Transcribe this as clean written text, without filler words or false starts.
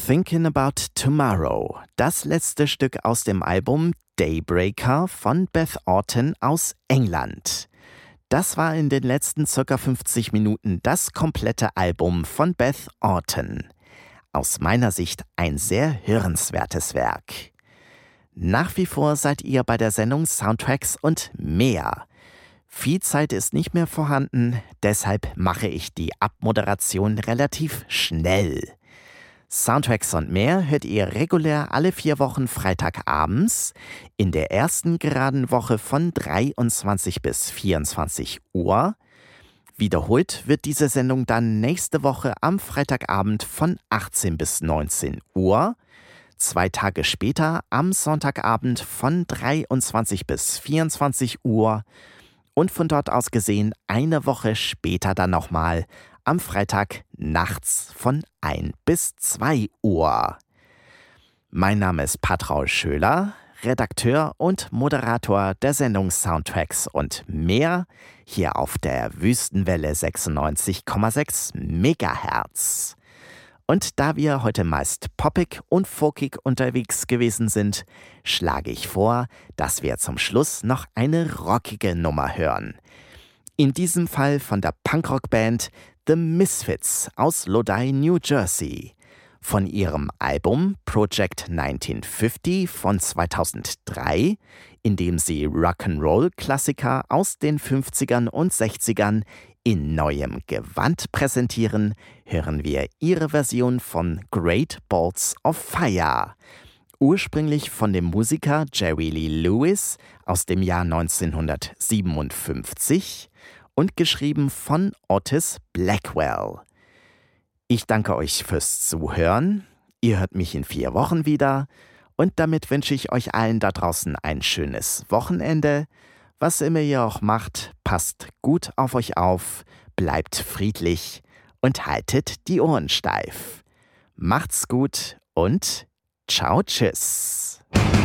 Thinking About Tomorrow, das letzte Stück aus dem Album Daybreaker von Beth Orton aus England. Das war in den letzten ca. 50 Minuten das komplette Album von Beth Orton. Aus meiner Sicht ein sehr hörenswertes Werk. Nach wie vor seid ihr bei der Sendung Soundtracks und mehr. Viel Zeit ist nicht mehr vorhanden, deshalb mache ich die Abmoderation relativ schnell. Soundtracks und mehr hört ihr regulär alle 4 Wochen Freitagabends, in der ersten geraden Woche von 23 bis 24 Uhr. Wiederholt wird diese Sendung dann nächste Woche am Freitagabend von 18 bis 19 Uhr. 2 Tage später am Sonntagabend von 23 bis 24 Uhr. Und von dort aus gesehen eine Woche später dann nochmal am Freitag nachts von 1 bis 2 Uhr. Mein Name ist Patraul Schöler, Redakteur und Moderator der Sendung Soundtracks und mehr, hier auf der Wüstenwelle 96,6 MHz. Und da wir heute meist poppig und folkig unterwegs gewesen sind, schlage ich vor, dass wir zum Schluss noch eine rockige Nummer hören. In diesem Fall von der Punkrock-Band The Misfits aus Lodi, New Jersey. Von ihrem Album Project 1950 von 2003, in dem sie Rock'n'Roll-Klassiker aus den 50ern und 60ern in neuem Gewand präsentieren, hören wir ihre Version von Great Balls of Fire. Ursprünglich von dem Musiker Jerry Lee Lewis aus dem Jahr 1957 und geschrieben von Otis Blackwell. Ich danke euch fürs Zuhören. Ihr hört mich in 4 Wochen wieder. Und damit wünsche ich euch allen da draußen ein schönes Wochenende. Was immer ihr auch macht, passt gut auf euch auf, bleibt friedlich und haltet die Ohren steif. Macht's gut und ciao, tschüss.